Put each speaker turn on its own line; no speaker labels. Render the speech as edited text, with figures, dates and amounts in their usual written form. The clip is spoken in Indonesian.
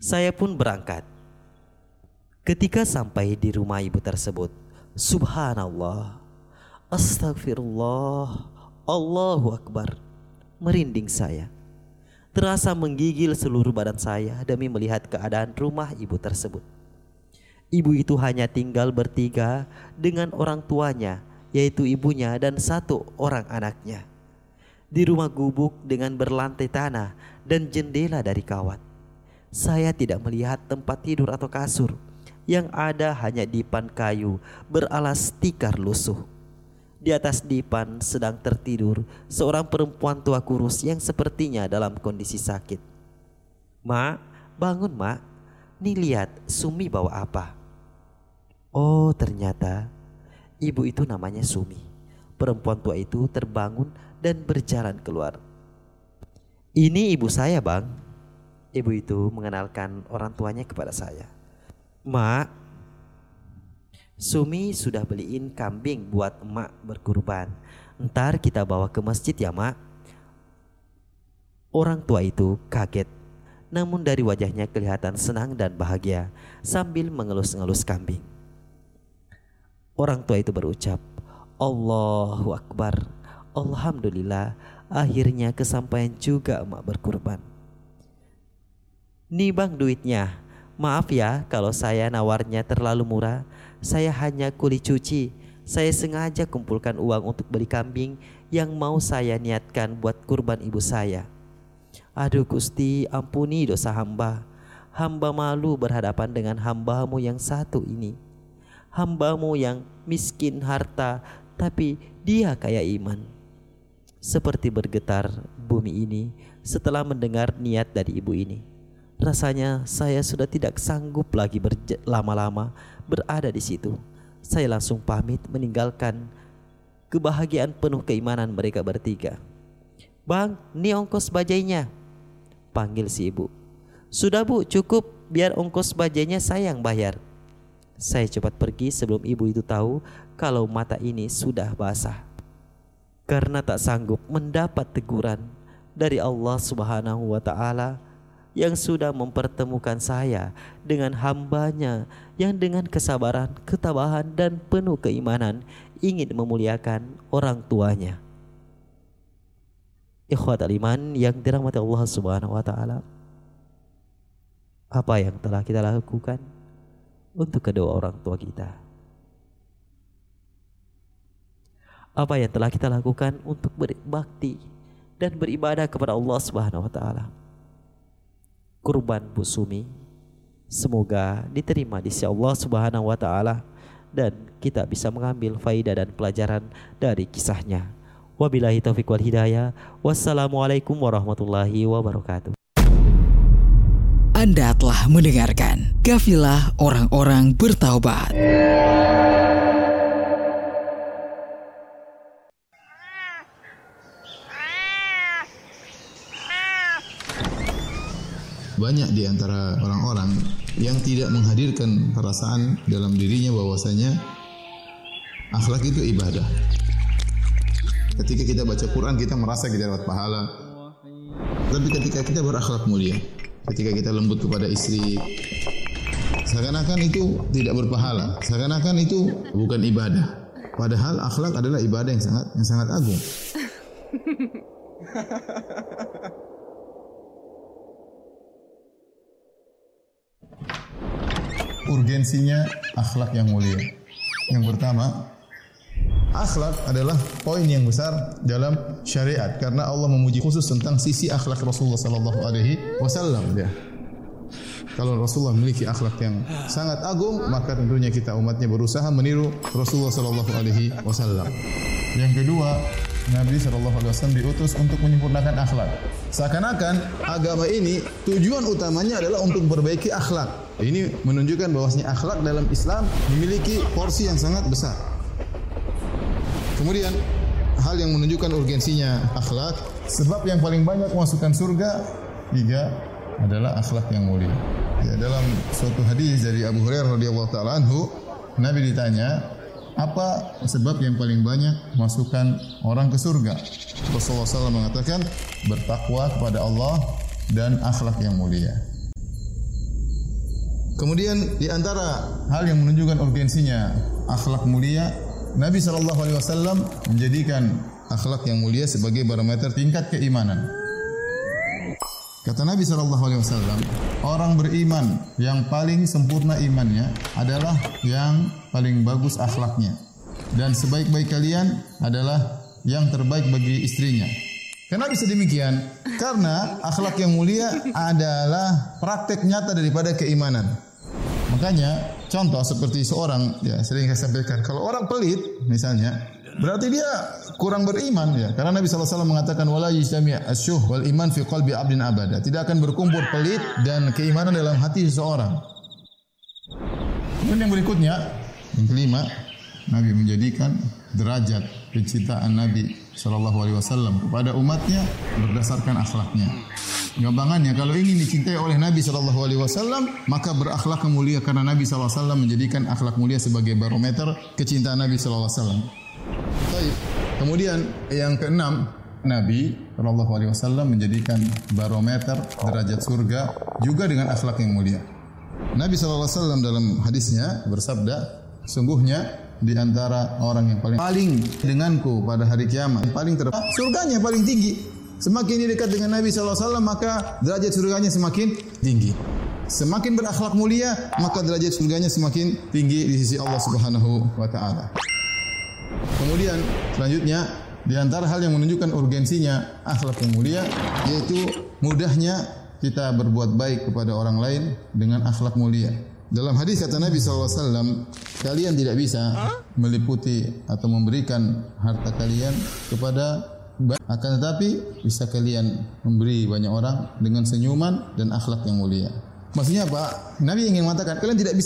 Saya pun berangkat. Ketika sampai di rumah ibu tersebut, subhanallah, astagfirullah, Allahu Akbar, merinding saya. Terasa menggigil seluruh badan saya demi melihat keadaan rumah ibu tersebut. Ibu itu hanya tinggal bertiga dengan orang tuanya, yaitu ibunya dan satu orang anaknya. Di rumah gubuk dengan berlantai tanah dan jendela dari kawat. Saya tidak melihat tempat tidur atau kasur. Yang ada hanya dipan kayu beralas tikar lusuh. Di atas dipan sedang tertidur seorang perempuan tua kurus yang sepertinya dalam kondisi sakit. "Mak, bangun mak. Nih lihat Sumi bawa apa." Oh, ternyata ibu itu namanya Sumi. Perempuan tua itu terbangun dan berjalan keluar. "Ini ibu saya, Bang." Ibu itu mengenalkan orang tuanya kepada saya. "Mak, Sumi sudah beliin kambing buat emak berkurban. Ntar kita bawa ke masjid ya, Mak." Orang tua itu kaget, namun dari wajahnya kelihatan senang dan bahagia sambil mengelus-ngelus kambing. Orang tua itu berucap, "Allahu Akbar, Alhamdulillah, akhirnya kesampaian juga emak berkurban. Nih Bang duitnya. Maaf ya kalau saya nawarnya terlalu murah. Saya hanya kuli cuci. Saya sengaja kumpulkan uang untuk beli kambing yang mau saya niatkan buat kurban ibu saya. Aduh Gusti, ampuni dosa hamba. Hamba malu berhadapan dengan hambamu yang satu ini. Hambamu yang miskin harta tapi dia kaya iman." Seperti bergetar bumi ini setelah mendengar niat dari ibu ini. Rasanya saya sudah tidak sanggup lagi lama-lama berada di situ. Saya langsung pamit meninggalkan kebahagiaan penuh keimanan mereka bertiga. "Bang, ini ongkos bajainya," panggil si ibu. "Sudah Bu, cukup, biar ongkos bajainya saya yang bayar." Saya cepat pergi sebelum ibu itu tahu kalau mata ini sudah basah. Karena tak sanggup mendapat teguran dari Allah Subhanahu wa Ta'ala yang sudah mempertemukan saya dengan hambanya yang dengan kesabaran, ketabahan dan penuh keimanan ingin memuliakan orang tuanya. Ikhwatal iman yang dirahmati Allah Subhanahu wa Ta'ala, apa yang telah kita lakukan untuk kedua orang tua kita? Apa yang telah kita lakukan untuk berbakti dan beribadah kepada Allah Subhanahu wa Ta'ala? Kurban Bu Sumi semoga diterima di sisi Allah Subhanahu wa Ta'ala dan kita bisa mengambil faidah dan pelajaran dari kisahnya. Wabillahi taufiq wal hidayah. Wassalamualaikum warahmatullahi wabarakatuh.
Anda telah mendengarkan Kafilah Orang-orang Bertaubat.
Banyak di antara orang-orang yang tidak menghadirkan perasaan dalam dirinya bahwasanya akhlak itu ibadah. Ketika kita baca Quran kita merasa kita dapat pahala. Tapi ketika kita berakhlak mulia, ketika kita lembut kepada istri, seakan-akan itu tidak berpahala, seakan-akan itu bukan ibadah. Padahal akhlak adalah ibadah yang sangat agung. Urgensinya akhlak yang mulia. Yang pertama, akhlak adalah poin yang besar dalam syariat karena Allah memuji khusus tentang sisi akhlak Rasulullah sallallahu alaihi wasallam. Kalau Rasulullah memiliki akhlak yang sangat agung, maka tentunya kita umatnya berusaha meniru Rasulullah sallallahu alaihi wasallam. Yang kedua, Nabi sallallahu alaihi wasallam diutus untuk menyempurnakan akhlak. Seakan-akan agama ini tujuan utamanya adalah untuk memperbaiki akhlak. Ini menunjukkan bahwasanya akhlak dalam Islam memiliki porsi yang sangat besar. Kemudian hal yang menunjukkan urgensinya akhlak, sebab yang paling banyak memasukkan surga tiga adalah akhlak yang mulia. Ya, dalam suatu hadis dari Abu Hurairah radhiyallahu taala anhu, Nabi ditanya, apa sebab yang paling banyak memasukkan orang ke surga? Rasulullah SAW mengatakan bertakwa kepada Allah dan akhlak yang mulia. Kemudian di antara hal yang menunjukkan urgensinya akhlak mulia, Nabi SAW menjadikan akhlak yang mulia sebagai barometer tingkat keimanan. Kata Nabi SAW, orang beriman yang paling sempurna imannya adalah yang paling bagus akhlaknya. Dan sebaik-baik kalian adalah yang terbaik bagi istrinya. Kenapa bisa demikian? Karena akhlak yang mulia adalah praktek nyata daripada keimanan. Makanya contoh seperti seorang, ya sering saya sampaikan, kalau orang pelit misalnya, berarti dia kurang beriman ya. Karena Nabi SAW mengatakan wala yajtami' asyuh wal iman fi qalbi 'abdin abada. Tidak akan berkumpul pelit dan keimanan dalam hati seseorang. Kemudian yang berikutnya, yang kelima, Nabi menjadikan derajat kecintaan Nabi SAW kepada umatnya berdasarkan akhlaknya. Gampangannya, kalau ingin dicintai oleh Nabi SAW, maka berakhlak mulia, karena Nabi SAW menjadikan akhlak mulia sebagai barometer kecintaan Nabi SAW. Baik. Kemudian yang keenam, Nabi SAW menjadikan barometer derajat surga juga dengan akhlak yang mulia. Nabi SAW dalam hadisnya bersabda, sungguhnya di antara orang yang paling denganku pada hari kiamat, paling terdepan, surganya paling tinggi. Semakin dia dekat dengan Nabi SAW, maka derajat surganya semakin tinggi. Semakin berakhlak mulia, maka derajat surganya semakin tinggi di sisi Allah Subhanahu wa taala. Kemudian selanjutnya, di antara hal yang menunjukkan urgensinya akhlak yang mulia, yaitu mudahnya kita berbuat baik kepada orang lain dengan akhlak mulia. Dalam hadis kata Nabi SAW, kalian tidak bisa meliputi atau memberikan harta kalian kepada, akan tetapi bisa kalian memberi banyak orang dengan senyuman dan akhlak yang mulia. Maksudnya apa? Nabi ingin mengatakan kalian tidak bisa